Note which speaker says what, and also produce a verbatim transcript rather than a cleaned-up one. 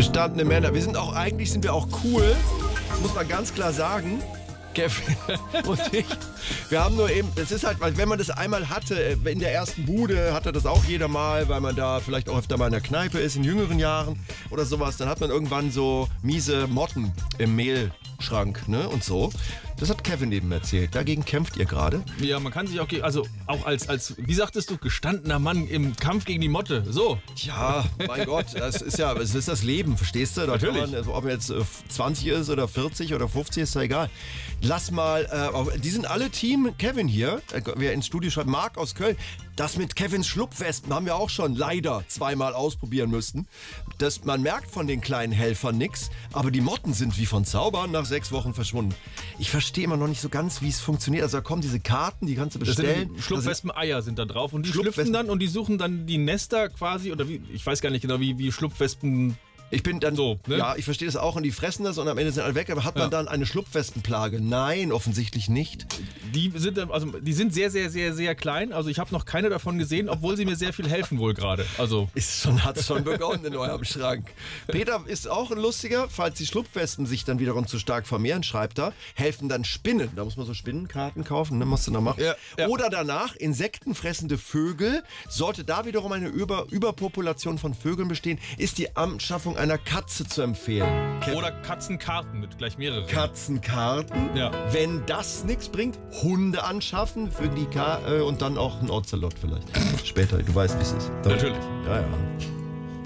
Speaker 1: gestandene Männer. Wir sind auch, eigentlich sind wir auch cool, das muss man ganz klar sagen. Kevin und ich, wir haben nur eben, es ist halt, wenn man das einmal hatte, in der ersten Bude hatte das auch jeder mal, weil man da vielleicht auch öfter mal in der Kneipe ist, in jüngeren Jahren oder sowas, dann hat man irgendwann so miese Motten im Mehlschrank, ne, und so. Das hat Kevin eben erzählt. Dagegen kämpft ihr gerade.
Speaker 2: Ja, man kann sich auch, also auch als, als, wie sagtest du, gestandener Mann im Kampf gegen die Motte. So.
Speaker 1: Ja, mein Gott, das ist ja, es ist das Leben, verstehst du? Da
Speaker 2: Natürlich.
Speaker 1: kann man, also ob er jetzt zwanzig ist oder vierzig oder fünfzig, ist ja egal. Lass mal, äh, die sind alle Team Kevin hier, äh, wer ins Studio schreibt, Marc aus Köln. Das mit Kevins Schlupfwespen haben wir auch schon leider zweimal ausprobieren müssen. Das, man merkt von den kleinen Helfern nichts, aber die Motten sind wie von Zaubern nach sechs Wochen verschwunden. Ich verstehe immer noch nicht so ganz, wie es funktioniert. Also da kommen diese Karten, die kannst du bestellen.
Speaker 2: Schlupfwespen-Eier sind da drauf und die
Speaker 1: Schlupfwespen-
Speaker 2: schlüpfen dann und die suchen dann die Nester quasi, oder wie, ich weiß gar nicht genau, wie, wie Schlupfwespen.
Speaker 1: Ich bin dann
Speaker 2: So, ne?
Speaker 1: Ja, ich verstehe das auch und die fressen das und am Ende sind alle weg, aber hat man
Speaker 2: Ja.
Speaker 1: dann eine Schlupfwespenplage? Nein, offensichtlich nicht.
Speaker 2: Die sind, also, die sind sehr, sehr, sehr, sehr klein. Also ich habe noch keine davon gesehen, obwohl sie mir sehr viel helfen wohl gerade. Also
Speaker 1: Ist schon, hat schon begonnen in eurem Schrank. Peter ist auch ein lustiger, falls die Schlupfwespen sich dann wiederum zu stark vermehren, schreibt er, helfen dann Spinnen. Da muss man so Spinnenkarten kaufen, ne, musst du noch machen.
Speaker 2: Ja, ja.
Speaker 1: Oder danach insektenfressende Vögel. Sollte da wiederum eine Über Überpopulation von Vögeln bestehen, ist die Anschaffung einer Katze zu empfehlen. Kevin?
Speaker 2: oder Katzenkarten mit gleich mehreren.
Speaker 1: Katzenkarten.
Speaker 2: Ja.
Speaker 1: Wenn das nichts bringt, Hunde anschaffen für die Ka äh, und dann auch ein Ocelot vielleicht. Später, du weißt, wie es ist.
Speaker 2: Natürlich.
Speaker 1: Ja, ja.